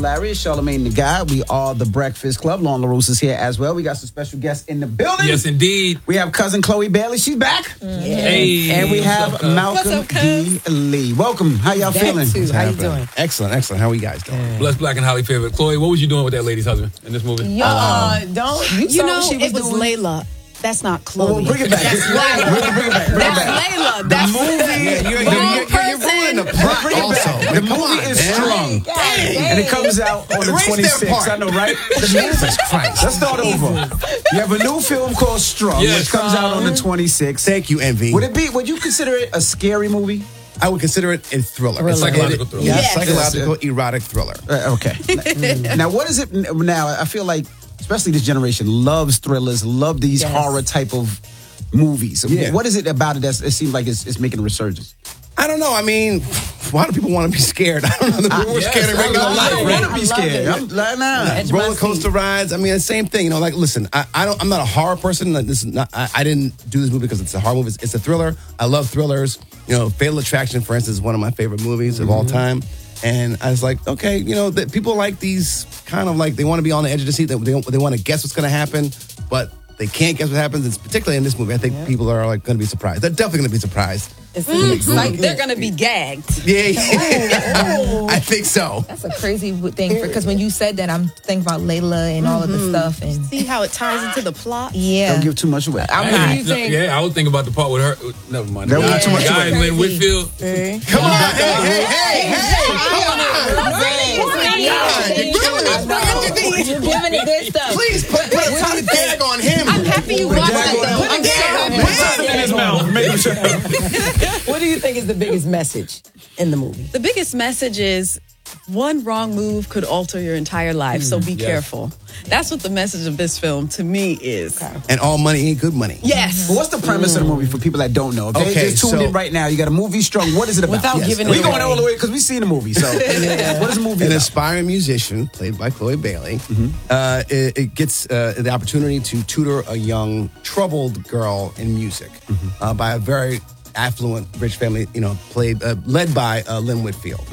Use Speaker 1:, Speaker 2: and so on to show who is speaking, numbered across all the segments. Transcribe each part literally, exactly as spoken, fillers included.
Speaker 1: Larry. It's Charlamagne the Guy. We are the Breakfast Club. Lauren LaRusse is here as well. We got some special guests in the building.
Speaker 2: Yes, indeed.
Speaker 1: We have cousin Chloe Bailey. She's back.
Speaker 2: Mm-hmm. Hey,
Speaker 1: and we have
Speaker 2: up,
Speaker 1: Malcolm
Speaker 3: up,
Speaker 1: D. Lee. Welcome. How y'all
Speaker 3: That
Speaker 1: feeling?
Speaker 3: too. How you doing?
Speaker 4: Excellent, excellent. How are you guys doing?
Speaker 2: Blessed, black, and highly favored. Chloe, what was you doing with that lady's husband in this movie?
Speaker 3: Yo, uh, don't you,
Speaker 5: You
Speaker 3: saw
Speaker 5: know,
Speaker 3: what she was
Speaker 5: it was
Speaker 3: doing?
Speaker 5: Layla. That's not Chloe.
Speaker 1: Well, bring it back.
Speaker 5: That's
Speaker 1: Bring it
Speaker 5: Layla.
Speaker 1: bring it back. Bring it
Speaker 5: That's
Speaker 1: back.
Speaker 5: Layla. That's
Speaker 1: The movie.
Speaker 4: Yeah, you're, you're,
Speaker 5: Wrong
Speaker 4: you're, you're, you're ruining the plot
Speaker 1: Bring it
Speaker 4: also.
Speaker 1: back.
Speaker 4: Like,
Speaker 1: The
Speaker 4: come
Speaker 1: movie
Speaker 4: on,
Speaker 1: is
Speaker 4: man.
Speaker 1: strong. And it comes out on the
Speaker 4: Erase their
Speaker 1: twenty-sixth.
Speaker 4: part.
Speaker 1: I know, right?
Speaker 4: Jesus Christ.
Speaker 1: Let's start over. You have a new film called Strong,
Speaker 2: Yeah,
Speaker 1: which comes out on the twenty-sixth.
Speaker 4: Thank you, Envy.
Speaker 1: Would it be? Would you consider it a scary movie?
Speaker 4: I would consider it a thriller.
Speaker 2: A psychological thriller.
Speaker 4: Yeah,
Speaker 5: Yes.
Speaker 4: psychological, erotic thriller.
Speaker 1: Uh, okay. Now, what is it now? I feel like, especially this generation, loves thrillers, love these
Speaker 3: Yes.
Speaker 1: horror type of movies.
Speaker 4: Yeah.
Speaker 1: What is it about it that it seems like it's, it's making a resurgence?
Speaker 4: I don't know. I mean, why do people want to be scared? I don't know. We're
Speaker 2: yes,
Speaker 4: scared in
Speaker 2: I
Speaker 4: regular
Speaker 2: love
Speaker 4: life,
Speaker 2: it.
Speaker 1: I
Speaker 4: right?
Speaker 1: want to be scared. I'm like, nah.
Speaker 3: Edge of my
Speaker 4: Roller coaster
Speaker 3: seat.
Speaker 4: rides. I mean, the same thing. You know, like, listen, I, I don't. I'm not a horror person. Like, this is not. I, I didn't do this movie because it's a horror movie. It's, it's a thriller. I love thrillers. You know, Fatal Attraction, for instance, is one of my favorite movies of all time. And I was like, okay, you know, that people like these kind of like they want to be on the edge of the seat. They they, they want to guess what's going to happen, but they can't guess what happens. It's particularly in this movie. I think people are like going to be surprised. They're definitely going to be surprised.
Speaker 3: It's
Speaker 5: Mm, like
Speaker 3: like
Speaker 5: they're gonna be gagged.
Speaker 4: Yeah, yeah. I think so.
Speaker 6: That's a crazy w- thing because when you said that, I'm thinking about Layla and all of the stuff, and
Speaker 5: See how it ties into the plot?
Speaker 6: yeah,
Speaker 1: Don't give too much away.
Speaker 6: I'm
Speaker 2: Hey,
Speaker 6: not.
Speaker 3: you think-
Speaker 2: Yeah, I was thinking about the part with her. Never mind.
Speaker 1: That was
Speaker 2: Guy-
Speaker 1: too much
Speaker 2: Guy
Speaker 1: away.
Speaker 2: in Lynn Whitfield.
Speaker 4: Come on, hey, hey, hey, hey.
Speaker 6: You're giving it this stuff.
Speaker 4: Please put, put a ton of gag on him.
Speaker 5: I'm happy you watched it though. I'm sorry.
Speaker 1: Put something in his mouth. Make him shut up.
Speaker 3: What do you think is the biggest message in the movie?
Speaker 7: The biggest message is one wrong move could alter your entire life, so be careful. That's what the message of this film to me is.
Speaker 4: And all money ain't good money.
Speaker 7: Yes.
Speaker 1: But what's the premise of the movie for people that don't know? If they
Speaker 4: Okay,
Speaker 1: just tuned
Speaker 4: so-
Speaker 1: in right now, you got a movie Strong. What is it about?
Speaker 3: Without giving
Speaker 1: we
Speaker 3: it
Speaker 1: going
Speaker 3: away.
Speaker 1: all the way because we seen the movie. So what is the movie
Speaker 4: An
Speaker 1: about?
Speaker 4: aspiring musician, played by Chloe Bailey, uh, it, it gets uh, the opportunity to tutor a young, troubled girl in music uh, by a very affluent, rich family, you know, played uh, led by uh, Lynn Whitfield.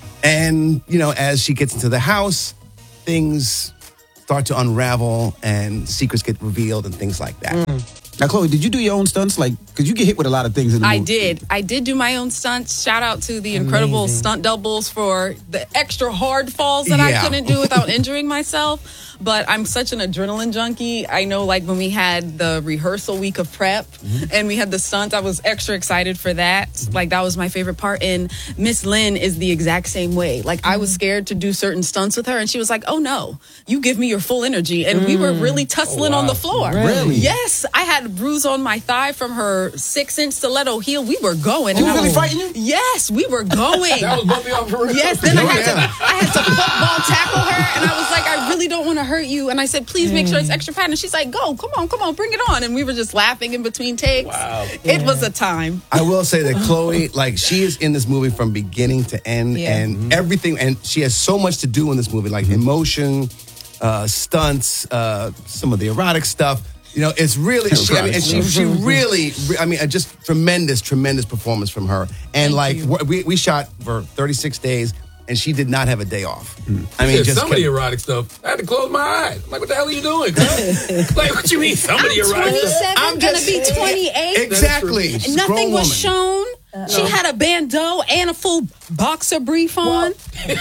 Speaker 4: And, you know, as she gets into the house, things start to unravel and secrets get revealed and things like that.
Speaker 1: Now, Chloe, did you do your own stunts? Like, because you get hit with a lot of things in the
Speaker 7: I
Speaker 1: movie.
Speaker 7: did. I did do my own stunts. Shout out to the incredible stunt doubles for the extra hard falls that
Speaker 4: Yeah.
Speaker 7: I couldn't do without injuring myself. But I'm such an adrenaline junkie. I know, like, when we had the rehearsal week of prep and we had the stunts, I was extra excited for that. Like, that was my favorite part. And Miss Lynn is the exact same way. Like, I was scared to do certain stunts with her, and she was like, oh, no, you give me your full energy. And we were really tussling on the floor.
Speaker 1: Really?
Speaker 7: Yes. I had a bruise on my thigh from her six-inch stiletto heel. We were going.
Speaker 1: Who
Speaker 7: And I
Speaker 1: really
Speaker 7: was-
Speaker 1: fighting you?
Speaker 7: Yes, we were going.
Speaker 2: That was bumpy off for real.
Speaker 7: Yes, then I had to I had to football tackle her, and I was like, I really don't want to hurt you. And I said, please make sure it's extra padded. And she's like, go, come on, come on, bring it on. And we were just laughing in between takes.
Speaker 2: Wow.
Speaker 7: It was a time.
Speaker 4: I will say that Chloe, like, she is in this movie from beginning to end,
Speaker 6: Yeah.
Speaker 4: and everything, and she has so much to do in this movie, like emotion, uh, stunts, uh, some of the erotic stuff. You know, it's really, she, I mean, and she, she really, I mean, uh, just tremendous, tremendous performance from her. And like, we, we shot for thirty-six days, and she did not have a day off. I mean,
Speaker 2: Yeah,
Speaker 4: just
Speaker 2: some of the
Speaker 4: kept-
Speaker 2: erotic stuff, I had to close my eyes. I'm like, what the hell are you doing? cuz? Like, what you mean, some of the erotic stuff?
Speaker 7: twenty-seven,
Speaker 4: I'm
Speaker 7: gonna
Speaker 4: just-
Speaker 7: be twenty-eight.
Speaker 4: exactly.
Speaker 7: And
Speaker 4: She's a
Speaker 7: nothing
Speaker 4: grown
Speaker 7: was
Speaker 4: woman.
Speaker 7: shown. She had a bandeau and a full boxer brief on.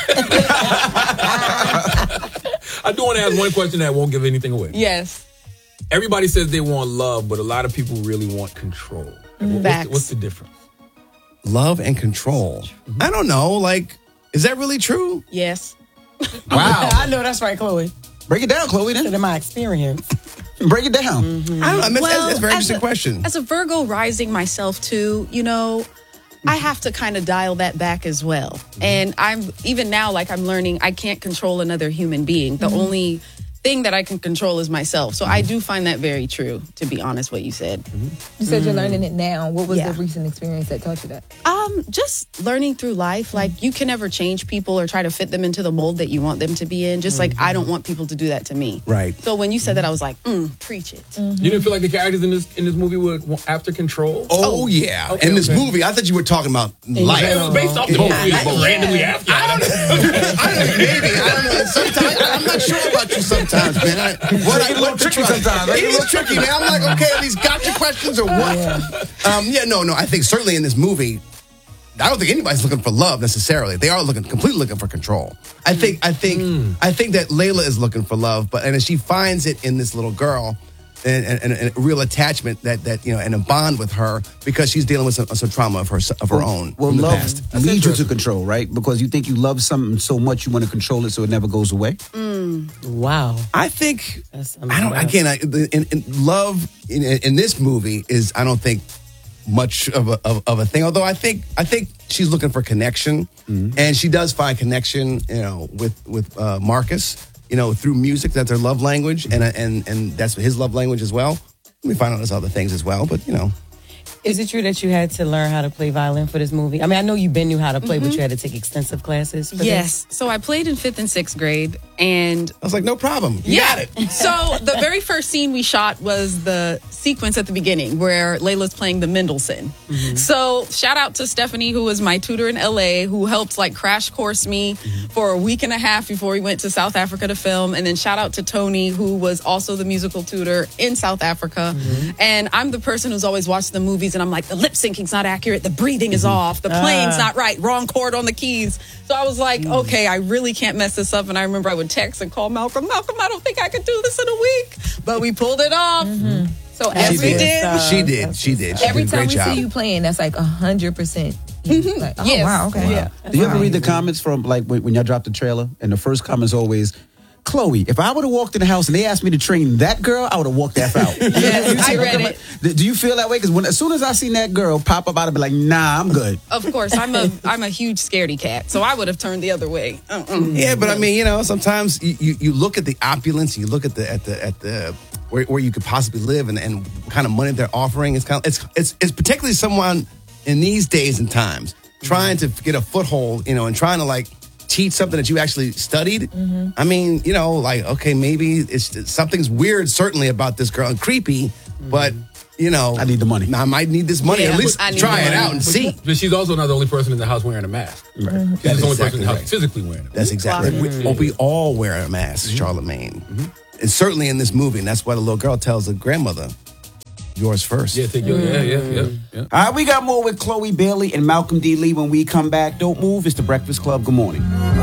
Speaker 2: I do want to ask one question that won't give anything away.
Speaker 7: Yes.
Speaker 2: Everybody says they want love, but a lot of people really want control. Like, what- what's,
Speaker 7: Facts.
Speaker 2: the, what's the difference?
Speaker 4: Love and control. I don't know. Like, is that really true?
Speaker 7: Yes.
Speaker 1: Wow.
Speaker 3: I know that's right, Chloe.
Speaker 1: Break it down, Chloe, then.
Speaker 3: In my experience.
Speaker 1: Break it down.
Speaker 4: I don't know. I mean,
Speaker 7: Well,
Speaker 4: that's, that's a very
Speaker 7: as
Speaker 4: interesting
Speaker 7: a-
Speaker 4: question.
Speaker 7: As a Virgo rising myself too, you know, I have to kind of dial that back as well. And I'm even now, like I'm learning, I can't control another human being. The only thing that I can control is myself. So I do find that very true, to be honest, what you said.
Speaker 6: You said you're learning it now. What was
Speaker 7: Yeah.
Speaker 6: the recent experience that taught you that?
Speaker 7: Um, just learning through life. Like, you can never change people or try to fit them into the mold that you want them to be in. Just like I don't want people to do that to me.
Speaker 4: Right.
Speaker 7: So when you said that, I was like, mm, preach it.
Speaker 2: You didn't feel like the characters in this in this movie were after control?
Speaker 4: Oh, yeah.
Speaker 2: Okay,
Speaker 4: in this
Speaker 2: okay.
Speaker 4: movie, I thought you were talking about life.
Speaker 2: It was based off the movie, but randomly after.
Speaker 4: I don't know. I don't know. Maybe. I don't know. Sometimes I'm not sure about you. Sometimes, man. I, what I,
Speaker 1: a little
Speaker 4: what
Speaker 1: tricky
Speaker 4: try-
Speaker 1: sometimes.
Speaker 4: It is tricky, man. I'm like, okay, are these gotcha questions or what? Um, yeah, no, no. I think certainly in this movie, I don't think anybody's looking for love necessarily. They are looking completely looking for control. I think. I think. I think that Layla is looking for love, but and as she finds it in this little girl. And, and, and a real attachment that that you know, and a bond with her because she's dealing with some, some trauma of her of her own.
Speaker 1: Well,
Speaker 4: from the
Speaker 1: love
Speaker 4: past.
Speaker 1: leads you to control, right? Because you think you love something so much you want to control it so it never goes away.
Speaker 3: Wow.
Speaker 4: I think
Speaker 3: That's
Speaker 4: I don't. Again, I, the, in, in love in, in this movie is I don't think much of a of, of a thing. Although I think I think she's looking for connection, and she does find connection, you know, with with uh, Marcus, you know, through music. That's their love language, and and and that's his love language as well. We find out there's other things as well, but you know.
Speaker 3: Is it true that you had to learn how to play violin for this movie? I mean, I know you been knew how to play, but you had to take extensive classes for
Speaker 7: Yes. So I played in fifth and sixth grade, and
Speaker 4: I was like, no problem. You got it.
Speaker 7: So the very first scene we shot was the sequence at the beginning where Layla's playing the Mendelssohn. So shout out to Stephanie, who was my tutor in L A, who helped like crash course me for a week and a half before we went to South Africa to film. And then shout out to Tony, who was also the musical tutor in South Africa. And I'm the person who's always watched the movies and I'm like, the lip syncing's not accurate, the breathing is off, the playing's not right, wrong chord on the keys. So I was like, okay, I really can't mess this up. And I remember I would text and call Malcolm, Malcolm, I don't think I could do this in a week. But we pulled it off. So
Speaker 3: That's
Speaker 7: every
Speaker 3: good
Speaker 7: day,
Speaker 3: stuff.
Speaker 4: She did. She did. She
Speaker 6: Every
Speaker 4: did a
Speaker 6: time
Speaker 4: great
Speaker 6: we
Speaker 4: job.
Speaker 6: see you playing, that's like a hundred percent. Like, oh
Speaker 7: Yes.
Speaker 6: wow, okay.
Speaker 7: Yeah.
Speaker 1: Do you ever read the comments from like when, when y'all drop the trailer and the first comment's always, Chloe, if I would have walked in the house and they asked me to train that girl, I would have walked that out.
Speaker 7: Yes, I read it.
Speaker 1: Do you feel that way? Because when as soon as I seen that girl pop up, I'd be like, nah, I'm good.
Speaker 7: Of course, I'm a I'm a huge scaredy cat, so I would have turned the other way. Uh-uh.
Speaker 4: Yeah, but I mean, you know, sometimes you, you, you look at the opulence, you look at the at the at the where, where you could possibly live and, and what kind of money they're offering. It's kind of it's it's it's particularly someone in these days and times trying to get a foothold, you know, and trying to like teach something that you actually studied. I mean, you know, like okay, maybe it's something's weird certainly about this girl and creepy, but you know,
Speaker 1: I need the money.
Speaker 4: I might need this money.
Speaker 7: Yeah,
Speaker 4: At least
Speaker 7: I need
Speaker 4: try
Speaker 7: the
Speaker 4: it
Speaker 7: money.
Speaker 4: out and see.
Speaker 2: But she's also not the only person in the house wearing a mask. Right. She's
Speaker 4: That
Speaker 2: the
Speaker 4: is
Speaker 2: only person
Speaker 4: exactly
Speaker 2: in the house
Speaker 4: right.
Speaker 2: physically wearing a mask.
Speaker 4: That's exactly right. We, well, we all wear a mask, Charlemagne. And certainly in this movie, and that's why the little girl tells the grandmother, yours first.
Speaker 2: Yeah, take your, yeah, yeah, yeah, yeah.
Speaker 1: All right, we got more with Chloe Bailey and Malcolm D. Lee when we come back. Don't move. It's the Breakfast Club. Good morning.